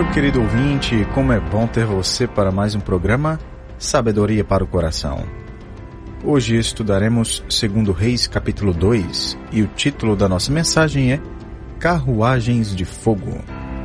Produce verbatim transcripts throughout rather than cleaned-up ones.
Meu querido ouvinte, como é bom ter você para mais um programa Sabedoria para o Coração. Hoje estudaremos segundo Reis capítulo dois e o título da nossa mensagem é Carruagens de Fogo.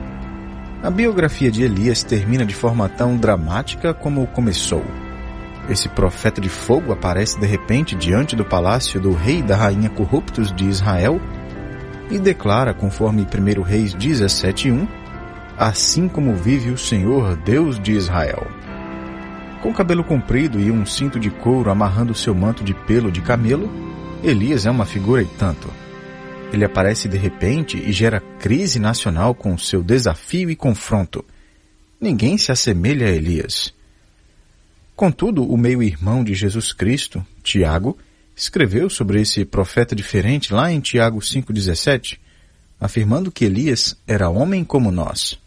A biografia de Elias termina de forma tão dramática como começou. Esse profeta de fogo aparece de repente diante do palácio do rei e da rainha corruptos de Israel e declara, conforme primeiro Reis dezessete, um, assim como vive o Senhor, Deus de Israel. Com cabelo comprido e um cinto de couro amarrando seu manto de pelo de camelo, Elias é uma figura e tanto. Ele aparece de repente e gera crise nacional com seu desafio e confronto. Ninguém se assemelha a Elias. Contudo, o meio-irmão de Jesus Cristo, Tiago, escreveu sobre esse profeta diferente lá em Tiago cinco dezessete, afirmando que Elias era homem como nós.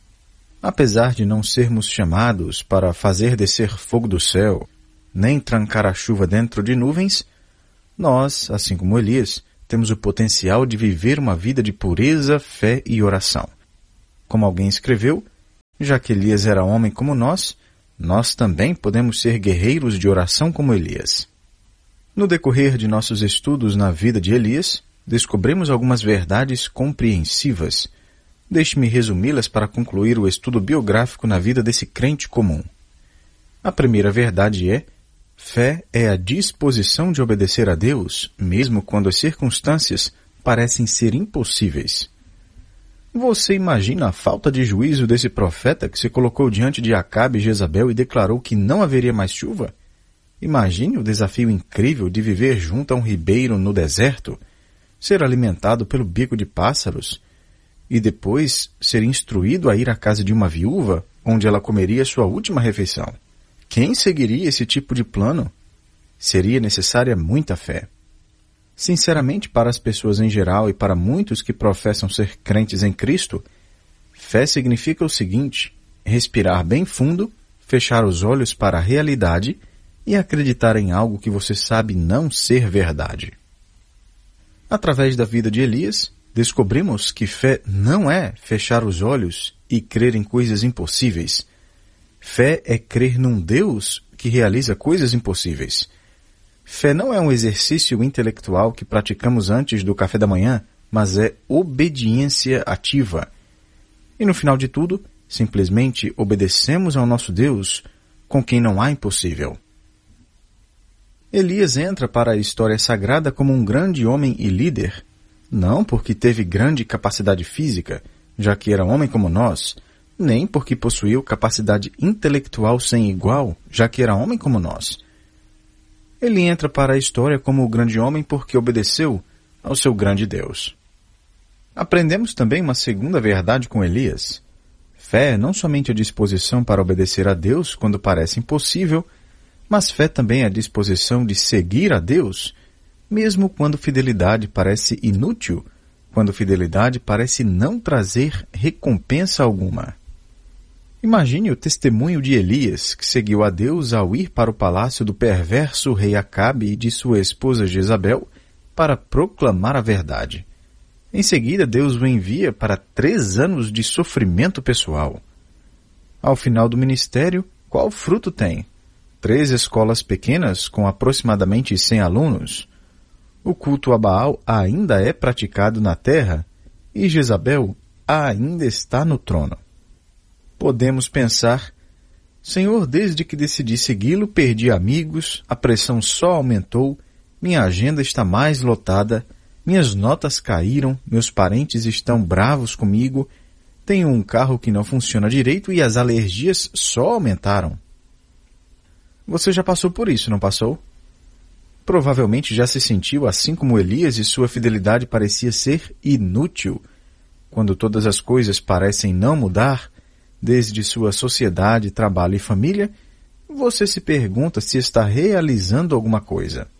Apesar de não sermos chamados para fazer descer fogo do céu, nem trancar a chuva dentro de nuvens, nós, assim como Elias, temos o potencial de viver uma vida de pureza, fé e oração. Como alguém escreveu, já que Elias era homem como nós, nós também podemos ser guerreiros de oração como Elias. No decorrer de nossos estudos na vida de Elias, descobrimos algumas verdades compreensivas. Deixe-me resumi-las para concluir o estudo biográfico na vida desse crente comum. A primeira verdade é: fé é a disposição de obedecer a Deus, mesmo quando as circunstâncias parecem ser impossíveis. Você imagina a falta de juízo desse profeta que se colocou diante de Acabe e Jezabel e declarou que não haveria mais chuva? Imagine o desafio incrível de viver junto a um ribeiro no deserto, ser alimentado pelo bico de pássaros e depois ser instruído a ir à casa de uma viúva, onde ela comeria sua última refeição. Quem seguiria esse tipo de plano? Seria necessária muita fé. Sinceramente, para as pessoas em geral e para muitos que professam ser crentes em Cristo, fé significa o seguinte: respirar bem fundo, fechar os olhos para a realidade e acreditar em algo que você sabe não ser verdade. Através da vida de Elias, descobrimos que fé não é fechar os olhos e crer em coisas impossíveis. Fé é crer num Deus que realiza coisas impossíveis. Fé não é um exercício intelectual que praticamos antes do café da manhã, mas é obediência ativa. E no final de tudo, simplesmente obedecemos ao nosso Deus, com quem não há impossível. Elias entra para a história sagrada como um grande homem e líder, não porque teve grande capacidade física, já que era homem como nós, nem porque possuiu capacidade intelectual sem igual, já que era homem como nós. Ele entra para a história como o grande homem porque obedeceu ao seu grande Deus. Aprendemos também uma segunda verdade com Elias. Fé é não somente a disposição para obedecer a Deus quando parece impossível, mas fé também é a disposição de seguir a Deus, mesmo quando fidelidade parece inútil, quando fidelidade parece não trazer recompensa alguma. Imagine o testemunho de Elias, que seguiu a Deus ao ir para o palácio do perverso rei Acabe e de sua esposa Jezabel para proclamar a verdade. Em seguida, Deus o envia para três anos de sofrimento pessoal. Ao final do ministério, qual fruto tem? Três escolas pequenas com aproximadamente cem alunos. O culto a Baal ainda é praticado na terra e Jezabel ainda está no trono. Podemos pensar: Senhor, desde que decidi segui-lo, perdi amigos, a pressão só aumentou, minha agenda está mais lotada, minhas notas caíram, meus parentes estão bravos comigo, tenho um carro que não funciona direito e as alergias só aumentaram. Você já passou por isso, não passou? Provavelmente já se sentiu assim como Elias e sua fidelidade parecia ser inútil. Quando todas as coisas parecem não mudar, desde sua sociedade, trabalho e família, você se pergunta se está realizando alguma coisa.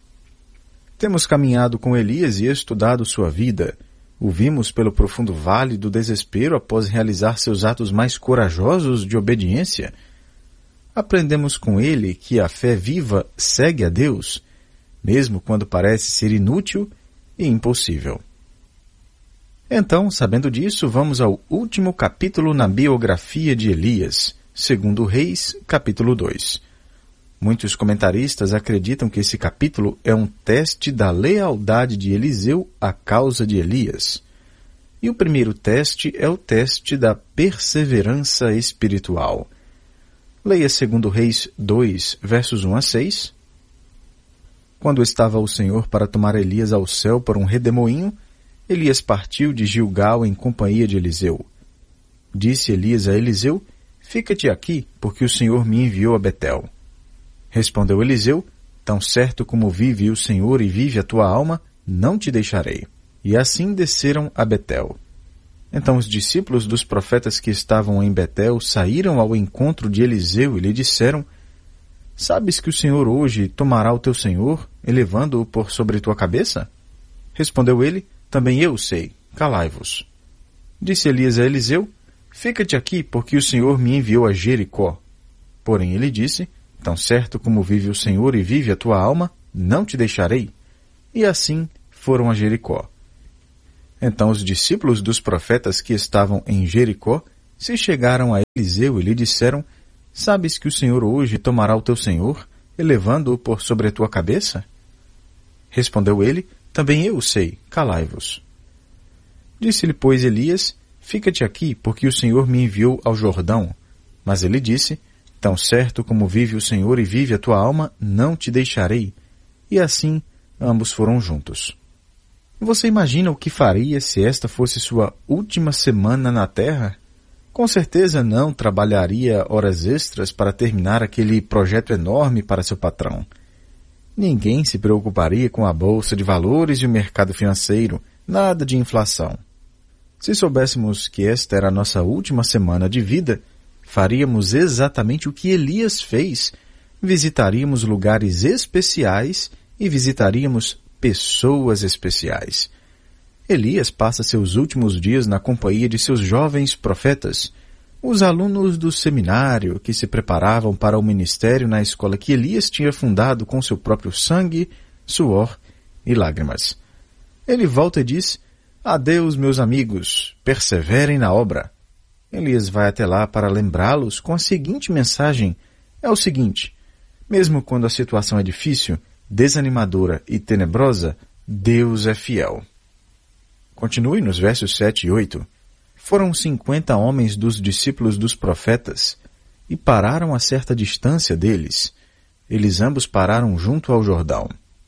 Temos caminhado com Elias e estudado sua vida. O vimos pelo profundo vale do desespero após realizar seus atos mais corajosos de obediência. Aprendemos com ele que a fé viva segue a Deus, mesmo quando parece ser inútil e impossível. Então, sabendo disso, vamos ao último capítulo na biografia de Elias, segundo Reis, capítulo dois. Muitos comentaristas acreditam que esse capítulo é um teste da lealdade de Eliseu à causa de Elias. E o primeiro teste é o teste da perseverança espiritual. Leia segundo Reis dois, versos um a seis. Quando estava o Senhor para tomar Elias ao céu por um redemoinho, Elias partiu de Gilgal em companhia de Eliseu. Disse Elias a Eliseu: fica-te aqui, porque o Senhor me enviou a Betel. Respondeu Eliseu: tão certo como vive o Senhor e vive a tua alma, não te deixarei. E assim desceram a Betel. Então os discípulos dos profetas que estavam em Betel saíram ao encontro de Eliseu e lhe disseram: sabes que o Senhor hoje tomará o teu senhor, elevando-o por sobre tua cabeça? Respondeu ele: também eu sei, calai-vos. Disse Elias a Eliseu: fica-te aqui, porque o Senhor me enviou a Jericó. Porém ele disse: tão certo como vive o Senhor e vive a tua alma, não te deixarei. E assim foram a Jericó. Então os discípulos dos profetas que estavam em Jericó se chegaram a Eliseu e lhe disseram: sabes que o Senhor hoje tomará o teu senhor, elevando-o por sobre a tua cabeça? Respondeu ele: também eu sei, calai-vos. Disse-lhe, pois, Elias: fica-te aqui, porque o Senhor me enviou ao Jordão. Mas ele disse: tão certo como vive o Senhor e vive a tua alma, não te deixarei. E assim ambos foram juntos. Você imagina o que faria se esta fosse sua última semana na terra? Com certeza não trabalharia horas extras para terminar aquele projeto enorme para seu patrão. Ninguém se preocuparia com a bolsa de valores e o mercado financeiro, nada de inflação. Se soubéssemos que esta era a nossa última semana de vida, faríamos exatamente o que Elias fez. Visitaríamos lugares especiais e visitaríamos pessoas especiais. Elias passa seus últimos dias na companhia de seus jovens profetas, os alunos do seminário que se preparavam para o ministério na escola que Elias tinha fundado com seu próprio sangue, suor e lágrimas. Ele volta e diz: adeus, meus amigos, perseverem na obra. Elias vai até lá para lembrá-los com a seguinte mensagem: é o seguinte, mesmo quando a situação é difícil, desanimadora e tenebrosa, Deus é fiel. Continue nos versos sete e oito. Foram cinquenta homens dos discípulos dos profetas e pararam a certa distância deles. Eles ambos pararam junto ao Jordão.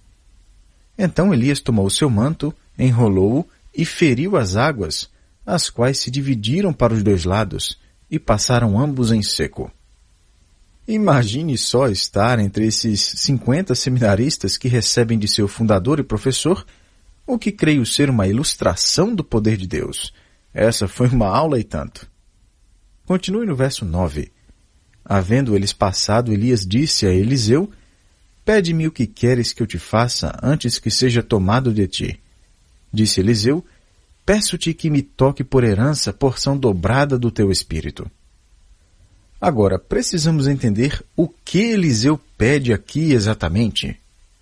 Então Elias tomou seu manto, enrolou-o e feriu as águas, as quais se dividiram para os dois lados, e passaram ambos em seco. Imagine só estar entre esses cinquenta seminaristas que recebem de seu fundador e professor o que creio ser uma ilustração do poder de Deus. Essa foi uma aula e tanto. Continue no verso nove. Havendo eles passado, Elias disse a Eliseu: pede-me o que queres que eu te faça antes que seja tomado de ti. Disse Eliseu: peço-te que me toque por herança porção dobrada do teu espírito. Agora, precisamos entender o que Eliseu pede aqui exatamente.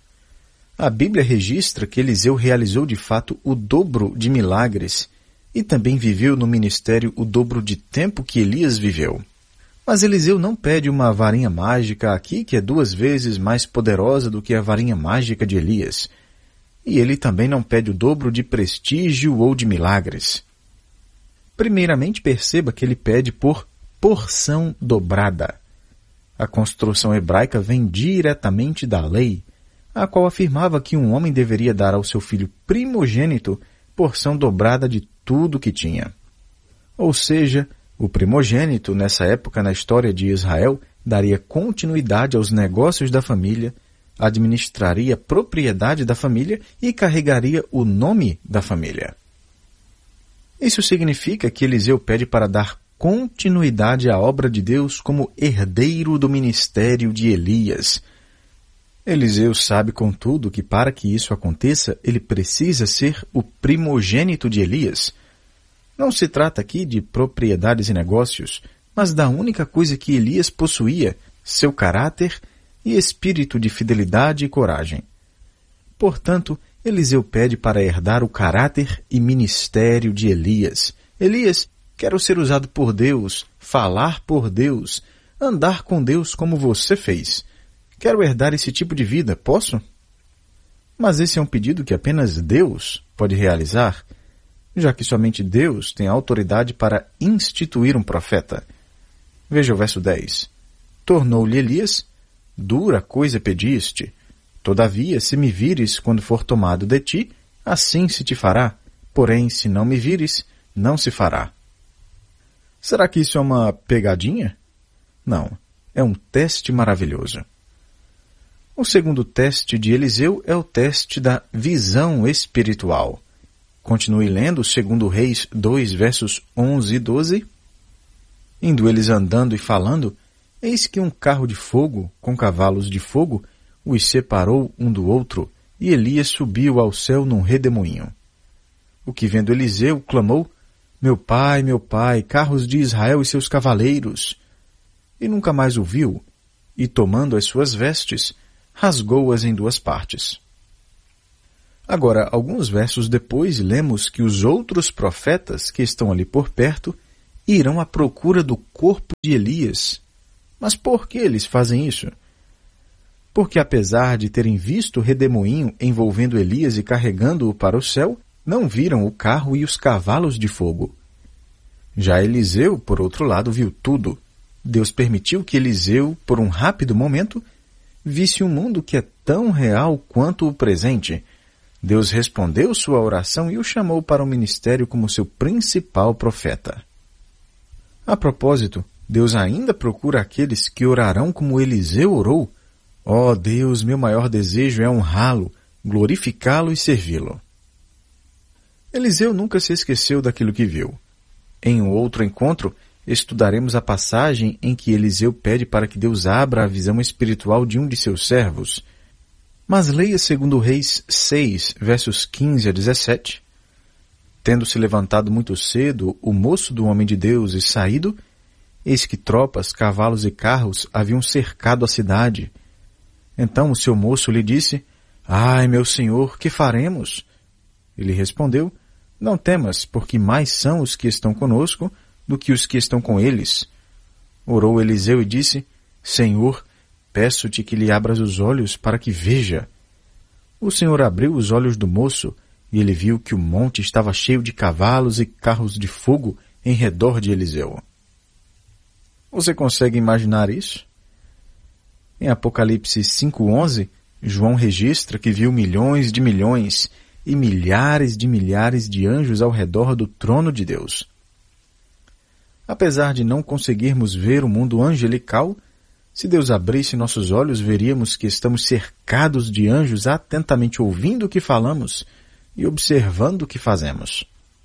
A Bíblia registra que Eliseu realizou de fato o dobro de milagres e também viveu no ministério o dobro de tempo que Elias viveu. Mas Eliseu não pede uma varinha mágica aqui que é duas vezes mais poderosa do que a varinha mágica de Elias. E ele também não pede o dobro de prestígio ou de milagres. Primeiramente, perceba que ele pede por porção dobrada. A construção hebraica vem diretamente da lei, a qual afirmava que um homem deveria dar ao seu filho primogênito porção dobrada de tudo que tinha. Ou seja, o primogênito, nessa época na história de Israel, daria continuidade aos negócios da família, administraria a propriedade da família e carregaria o nome da família. Isso significa que Eliseu pede para dar continuidade à obra de Deus como herdeiro do ministério de Elias. Eliseu sabe, contudo, que para que isso aconteça, ele precisa ser o primogênito de Elias. Não se trata aqui de propriedades e negócios, mas da única coisa que Elias possuía, seu caráter e espírito de fidelidade e coragem. Portanto, Eliseu pede para herdar o caráter e ministério de Elias. Elias, quero ser usado por Deus, falar por Deus, andar com Deus como você fez. Quero herdar esse tipo de vida, posso? Mas esse é um pedido que apenas Deus pode realizar, já que somente Deus tem autoridade para instituir um profeta. Veja o verso dez. Tornou-lhe Elias, dura coisa pediste. Todavia, se me vires quando for tomado de ti, assim se te fará. Porém, se não me vires, não se fará. Será que isso é uma pegadinha? Não, é um teste maravilhoso. O segundo teste de Eliseu é o teste da visão espiritual. Continue lendo segundo Reis dois, versos onze e doze. Indo eles andando e falando, eis que um carro de fogo, com cavalos de fogo, os separou um do outro, e Elias subiu ao céu num redemoinho. O que vendo Eliseu, clamou, meu pai, meu pai, carros de Israel e seus cavaleiros. E nunca mais o viu, e tomando as suas vestes, rasgou-as em duas partes. Agora, alguns versos depois, lemos que os outros profetas que estão ali por perto irão à procura do corpo de Elias. Mas por que eles fazem isso? Porque apesar de terem visto o redemoinho envolvendo Elias e carregando-o para o céu, não viram o carro e os cavalos de fogo. Já Eliseu, por outro lado, viu tudo. Deus permitiu que Eliseu, por um rápido momento, visse um mundo que é tão real quanto o presente. Deus respondeu sua oração e o chamou para o ministério como seu principal profeta. A propósito, Deus ainda procura aqueles que orarão como Eliseu orou. Ó Deus, meu maior desejo é honrá-lo, glorificá-lo e servi-lo. Eliseu nunca se esqueceu daquilo que viu. Em um outro encontro, estudaremos a passagem em que Eliseu pede para que Deus abra a visão espiritual de um de seus servos. Mas leia segundo Reis seis, versos quinze a dezessete. Tendo-se levantado muito cedo o moço do homem de Deus e saído, eis que tropas, cavalos e carros haviam cercado a cidade. Então o seu moço lhe disse, ai, meu senhor, que faremos? Ele respondeu, não temas, porque mais são os que estão conosco do que os que estão com eles. Orou Eliseu e disse, Senhor, peço-te que lhe abras os olhos para que veja. O Senhor abriu os olhos do moço, e ele viu que o monte estava cheio de cavalos e carros de fogo em redor de Eliseu. Você consegue imaginar isso? Em Apocalipse cinco, onze, João registra que viu milhões de milhões e milhares de milhares de anjos ao redor do trono de Deus. Apesar de não conseguirmos ver o mundo angelical, se Deus abrisse nossos olhos, veríamos que estamos cercados de anjos atentamente ouvindo o que falamos e observando o que fazemos.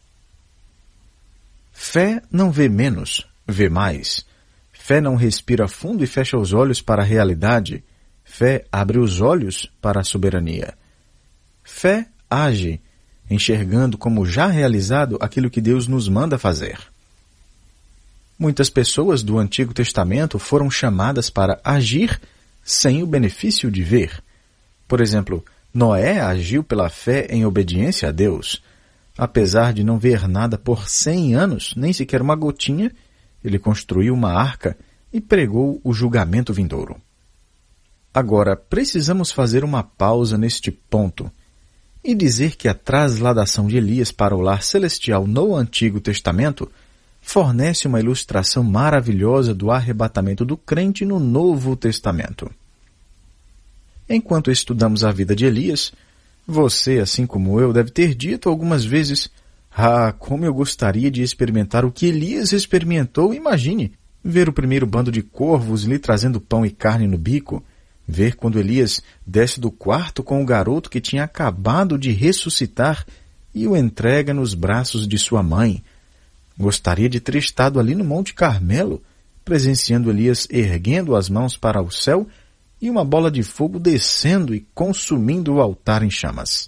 Fé não vê menos, vê mais. Fé não respira fundo e fecha os olhos para a realidade. Fé abre os olhos para a soberania. Fé age, enxergando como já realizado aquilo que Deus nos manda fazer. Muitas pessoas do Antigo Testamento foram chamadas para agir sem o benefício de ver. Por exemplo, Noé agiu pela fé em obediência a Deus. Apesar de não ver nada por cem anos, nem sequer uma gotinha, ele construiu uma arca e pregou o julgamento vindouro. Agora, precisamos fazer uma pausa neste ponto e dizer que a trasladação de Elias para o lar celestial no Antigo Testamento fornece uma ilustração maravilhosa do arrebatamento do crente no Novo Testamento. Enquanto estudamos a vida de Elias, você, assim como eu, deve ter dito algumas vezes, ah, como eu gostaria de experimentar o que Elias experimentou. Imagine, ver o primeiro bando de corvos lhe trazendo pão e carne no bico, ver quando Elias desce do quarto com o garoto que tinha acabado de ressuscitar e o entrega nos braços de sua mãe. Gostaria de ter estado ali no Monte Carmelo, presenciando Elias erguendo as mãos para o céu e uma bola de fogo descendo e consumindo o altar em chamas.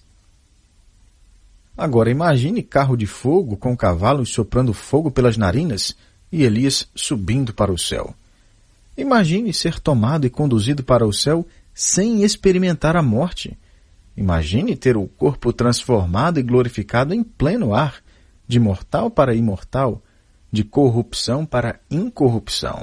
Agora imagine carro de fogo com cavalos soprando fogo pelas narinas e Elias subindo para o céu. Imagine ser tomado e conduzido para o céu sem experimentar a morte. Imagine ter o corpo transformado e glorificado em pleno ar, de mortal para imortal, de corrupção para incorrupção.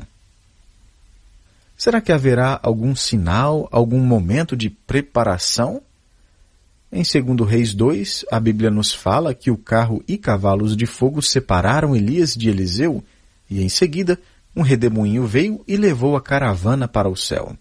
Será que haverá algum sinal, algum momento de preparação? Em segundo Reis dois, a Bíblia nos fala que o carro e cavalos de fogo separaram Elias de Eliseu, e em seguida um redemoinho veio e levou a caravana para o céu.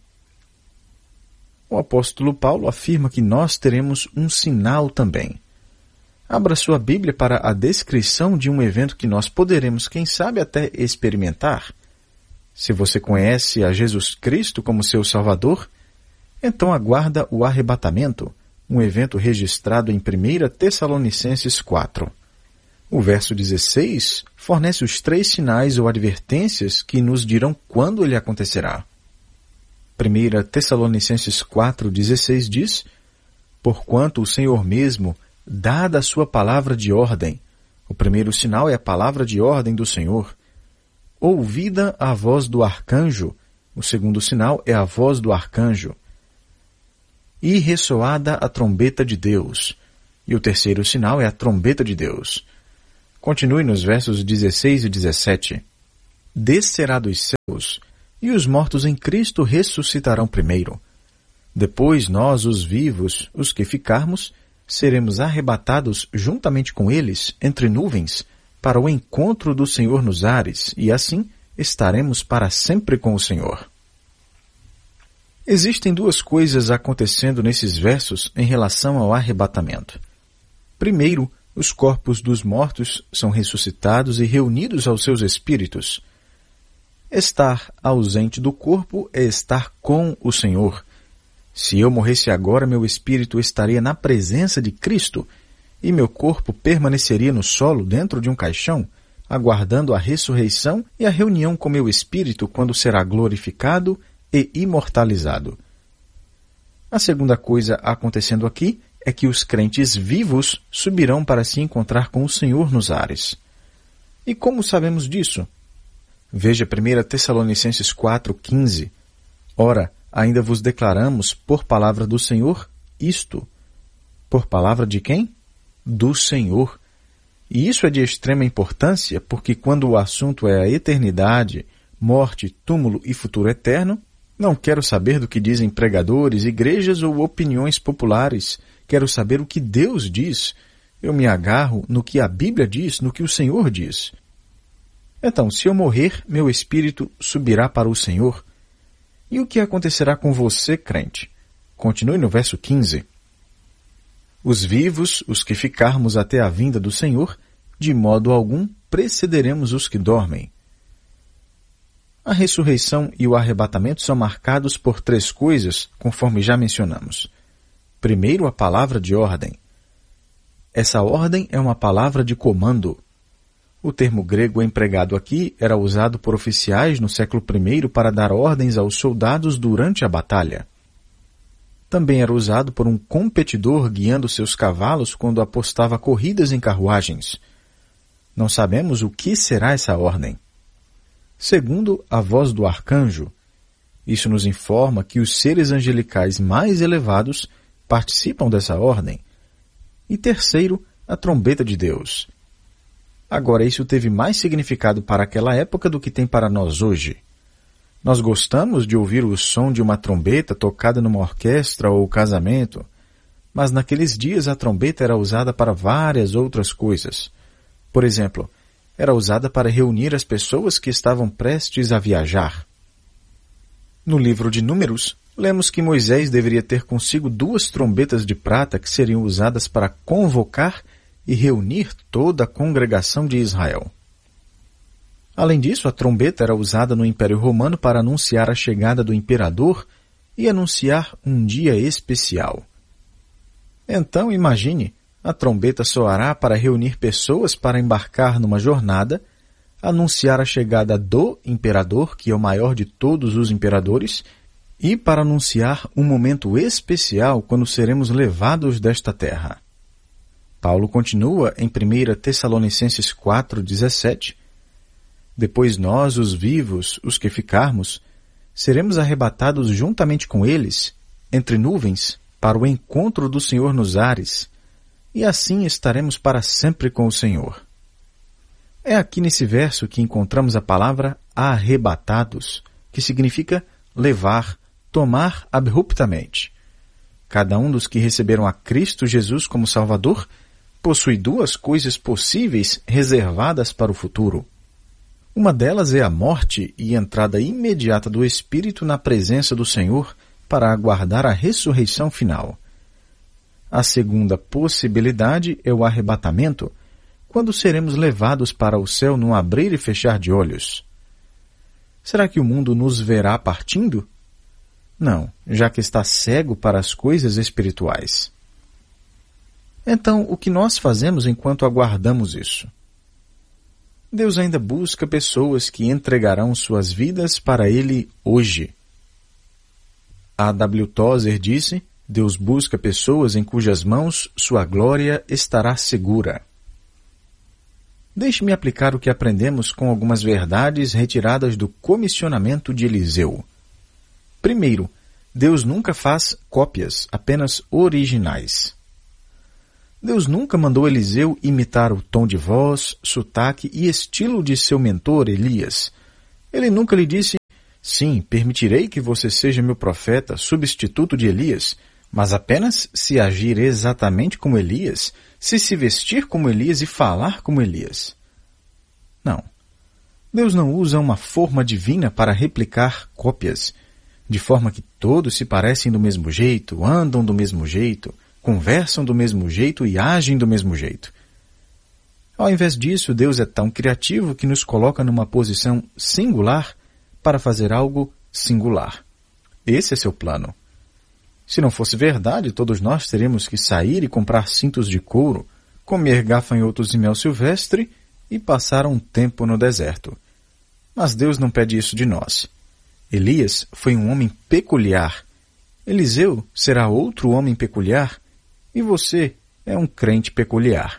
O apóstolo Paulo afirma que nós teremos um sinal também. Abra sua Bíblia para a descrição de um evento que nós poderemos, quem sabe, até experimentar. Se você conhece a Jesus Cristo como seu Salvador, então aguarda o arrebatamento, um evento registrado em primeira Tessalonicenses quatro. O verso dezesseis fornece os três sinais ou advertências que nos dirão quando ele acontecerá. primeira Tessalonicenses quatro, dezesseis diz: Porquanto o Senhor mesmo, dada a sua palavra de ordem, o primeiro sinal é a palavra de ordem do Senhor, ouvida a voz do arcanjo, o segundo sinal é a voz do arcanjo, e ressoada a trombeta de Deus, e o terceiro sinal é a trombeta de Deus. Continue nos versos dezesseis e dezessete. Descerá dos céus, e os mortos em Cristo ressuscitarão primeiro. Depois nós, os vivos, os que ficarmos, seremos arrebatados juntamente com eles entre nuvens para o encontro do Senhor nos ares, e assim estaremos para sempre com o Senhor. Existem duas coisas acontecendo nesses versos em relação ao arrebatamento. Primeiro, os corpos dos mortos são ressuscitados e reunidos aos seus espíritos. Estar ausente do corpo é estar com o Senhor. Se eu morresse agora, meu espírito estaria na presença de Cristo e meu corpo permaneceria no solo dentro de um caixão, aguardando a ressurreição e a reunião com meu espírito quando será glorificado e imortalizado. A segunda coisa acontecendo aqui é que os crentes vivos subirão para se encontrar com o Senhor nos ares. E como sabemos disso? Veja primeira Tessalonicenses quatro, quinze. Ora, ainda vos declaramos por palavra do Senhor isto. Por palavra de quem? Do Senhor. E isso é de extrema importância, porque quando o assunto é a eternidade, morte, túmulo e futuro eterno, não quero saber do que dizem pregadores, igrejas ou opiniões populares. Quero saber o que Deus diz. Eu me agarro no que a Bíblia diz, no que o Senhor diz. Então, se eu morrer, meu espírito subirá para o Senhor. E o que acontecerá com você, crente? Continue no verso quinze. Os vivos, os que ficarmos até a vinda do Senhor, de modo algum precederemos os que dormem. A ressurreição e o arrebatamento são marcados por três coisas, conforme já mencionamos. Primeiro, a palavra de ordem. Essa ordem é uma palavra de comando. O termo grego empregado aqui era usado por oficiais no século primeiro para dar ordens aos soldados durante a batalha. Também era usado por um competidor guiando seus cavalos quando apostava corridas em carruagens. Não sabemos o que será essa ordem. Segundo, a voz do arcanjo. Isso nos informa que os seres angelicais mais elevados participam dessa ordem. E terceiro, a trombeta de Deus. Agora, isso teve mais significado para aquela época do que tem para nós hoje. Nós gostamos de ouvir o som de uma trombeta tocada numa orquestra ou casamento, mas naqueles dias a trombeta era usada para várias outras coisas. Por exemplo, era usada para reunir as pessoas que estavam prestes a viajar. No livro de Números, lemos que Moisés deveria ter consigo duas trombetas de prata que seriam usadas para convocar e reunir toda a congregação de Israel. Além disso, a trombeta era usada no Império Romano para anunciar a chegada do imperador e anunciar um dia especial. Então, imagine, a trombeta soará para reunir pessoas para embarcar numa jornada, anunciar a chegada do imperador, que é o maior de todos os imperadores, e para anunciar um momento especial quando seremos levados desta terra. Paulo continua em primeira Tessalonicenses quatro, dezessete. Depois nós, os vivos, os que ficarmos, seremos arrebatados juntamente com eles, entre nuvens, para o encontro do Senhor nos ares, e assim estaremos para sempre com o Senhor. É aqui nesse verso que encontramos a palavra arrebatados, que significa levar, tomar abruptamente. Cada um dos que receberam a Cristo Jesus como Salvador possui duas coisas possíveis reservadas para o futuro. Uma delas é a morte e entrada imediata do Espírito na presença do Senhor para aguardar a ressurreição final. A segunda possibilidade é o arrebatamento, quando seremos levados para o céu num abrir e fechar de olhos. Será que o mundo nos verá partindo? Não, já que está cego para as coisas espirituais. Então, o que nós fazemos enquanto aguardamos isso? Deus ainda busca pessoas que entregarão suas vidas para Ele hoje. A W Tozer disse: Deus busca pessoas em cujas mãos sua glória estará segura. Deixe-me aplicar o que aprendemos com algumas verdades retiradas do comissionamento de Eliseu. Primeiro, Deus nunca faz cópias, apenas originais. Deus nunca mandou Eliseu imitar o tom de voz, sotaque e estilo de seu mentor Elias. Ele nunca lhe disse: sim, permitirei que você seja meu profeta, substituto de Elias, mas apenas se agir exatamente como Elias, se se vestir como Elias e falar como Elias. Não. Deus não usa uma forma divina para replicar cópias, de forma que todos se parecem do mesmo jeito, andam do mesmo jeito, conversam do mesmo jeito e agem do mesmo jeito. Ao invés disso, Deus é tão criativo que nos coloca numa posição singular para fazer algo singular. Esse é seu plano. Se não fosse verdade, todos nós teríamos que sair e comprar cintos de couro, comer gafanhotos de mel silvestre e passar um tempo no deserto. Mas Deus não pede isso de nós. Elias foi um homem peculiar. Eliseu será outro homem peculiar e você é um crente peculiar.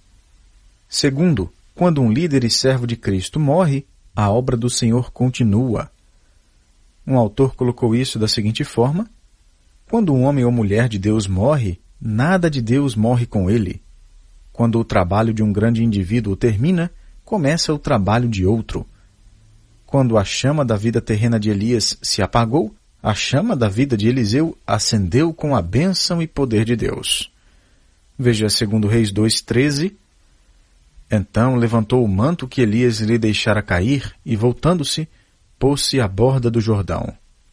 Segundo, quando um líder e servo de Cristo morre, a obra do Senhor continua. Um autor colocou isso da seguinte forma: quando um homem ou mulher de Deus morre, nada de Deus morre com ele. Quando o trabalho de um grande indivíduo termina, começa o trabalho de outro. Quando a chama da vida terrena de Elias se apagou, a chama da vida de Eliseu acendeu com a bênção e poder de Deus. Veja segundo Reis dois, treze. Então levantou o manto que Elias lhe deixara cair e, voltando-se, pôs-se à borda do Jordão.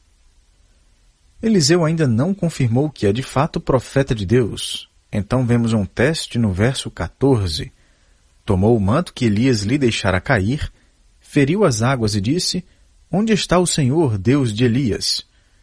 Eliseu ainda não confirmou que é de fato profeta de Deus. Então vemos um teste no verso quatorze. Tomou o manto que Elias lhe deixara cair, feriu as águas e disse: onde está o Senhor, Deus de Elias?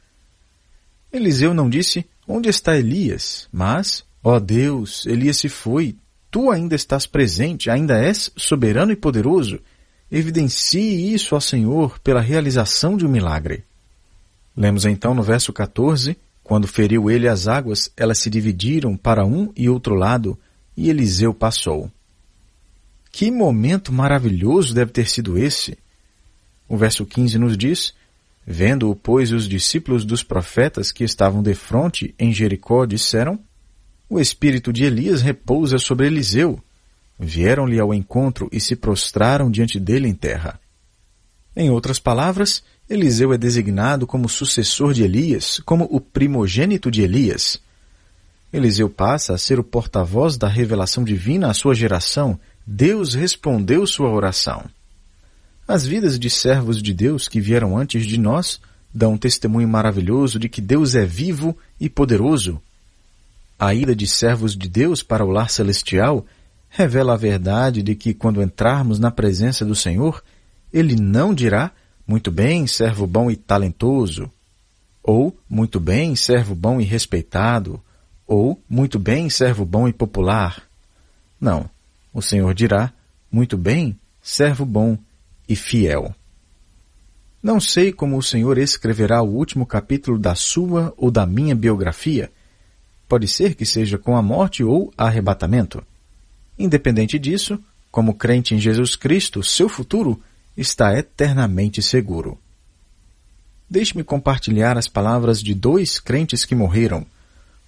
Eliseu não disse: onde está Elias? Mas, ó Deus, Elias se foi, tu ainda estás presente, ainda és soberano e poderoso. Evidencie isso ao Senhor pela realização de um milagre. Lemos então no verso quatorze, quando feriu ele as águas, elas se dividiram para um e outro lado, e Eliseu passou. Que momento maravilhoso deve ter sido esse! O verso quinze nos diz: vendo-o, pois, os discípulos dos profetas que estavam defronte em Jericó disseram: o espírito de Elias repousa sobre Eliseu. Vieram-lhe ao encontro e se prostraram diante dele em terra. Em outras palavras, Eliseu é designado como sucessor de Elias, como o primogênito de Elias. Eliseu passa a ser o porta-voz da revelação divina à sua geração. Deus respondeu sua oração. As vidas de servos de Deus que vieram antes de nós dão um testemunho maravilhoso de que Deus é vivo e poderoso. A ida de servos de Deus para o lar celestial revela a verdade de que, quando entrarmos na presença do Senhor, Ele não dirá: muito bem, servo bom e talentoso, ou muito bem, servo bom e respeitado, ou muito bem, servo bom e popular. Não, o Senhor dirá: muito bem, servo bom e fiel. Não sei como o Senhor escreverá o último capítulo da sua ou da minha biografia. Pode ser que seja com a morte ou arrebatamento. Independente disso, como crente em Jesus Cristo, seu futuro está eternamente seguro. Deixe-me compartilhar as palavras de dois crentes que morreram.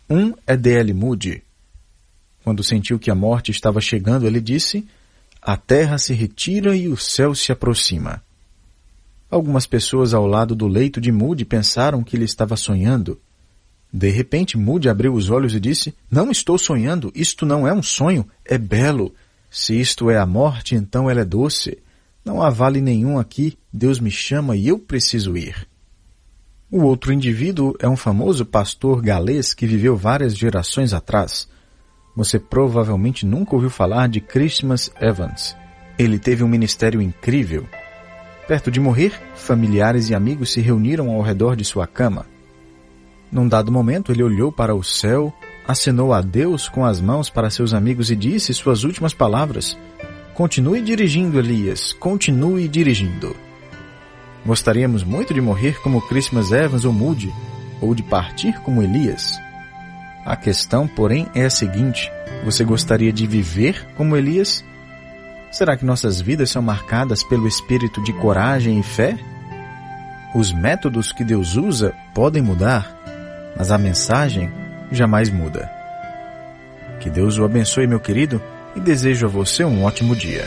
Um é D L Moody. Quando sentiu que a morte estava chegando, ele disse: "A terra se retira e o céu se aproxima." Algumas pessoas ao lado do leito de Moody pensaram que ele estava sonhando. De repente, Moody abriu os olhos e disse: "Não estou sonhando, isto não é um sonho, é belo. Se isto é a morte, então ela é doce. Não há vale nenhum aqui, Deus me chama e eu preciso ir." O outro indivíduo é um famoso pastor galês que viveu várias gerações atrás. Você provavelmente nunca ouviu falar de Christmas Evans. Ele teve um ministério incrível. Perto de morrer, familiares e amigos se reuniram ao redor de sua cama. Num dado momento, ele olhou para o céu, acenou a Deus com as mãos para seus amigos e disse suas últimas palavras: "Continue dirigindo, Elias, continue dirigindo." Gostaríamos muito de morrer como Christmas Evans ou Moody, ou de partir como Elias. A questão, porém, é a seguinte: você gostaria de viver como Elias? Será que nossas vidas são marcadas pelo espírito de coragem e fé? Os métodos que Deus usa podem mudar, mas a mensagem jamais muda. Que Deus o abençoe, meu querido, e desejo a você um ótimo dia.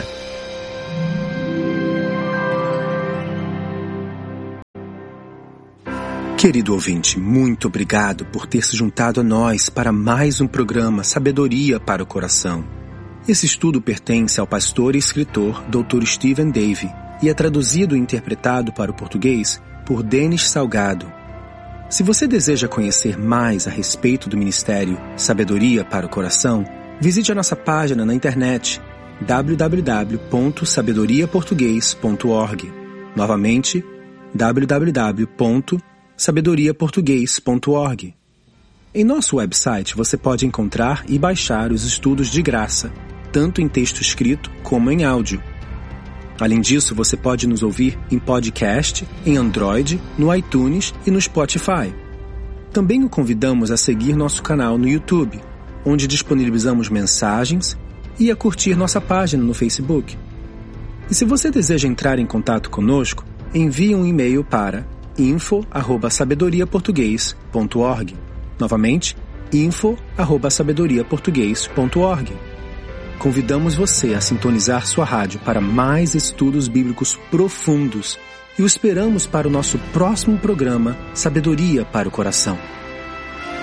Querido ouvinte, muito obrigado por ter se juntado a nós para mais um programa Sabedoria para o Coração. Esse estudo pertence ao pastor e escritor doutor Stephen Davey e é traduzido e interpretado para o português por Denis Salgado. Se você deseja conhecer mais a respeito do ministério Sabedoria para o Coração, visite a nossa página na internet w w w ponto sabedoria português ponto org. Novamente, w w w ponto sabedoria português ponto org. Em nosso website você pode encontrar e baixar os estudos de graça, tanto em texto escrito como em áudio. Além disso, você pode nos ouvir em podcast, em Android, no iTunes e no Spotify. Também o convidamos a seguir nosso canal no YouTube, onde disponibilizamos mensagens, e a curtir nossa página no Facebook. E se você deseja entrar em contato conosco, envie um e-mail para info arroba sabedoria português ponto org. Novamente, info arroba sabedoria português ponto org. Convidamos você a sintonizar sua rádio para mais estudos bíblicos profundos e o esperamos para o nosso próximo programa Sabedoria para o Coração.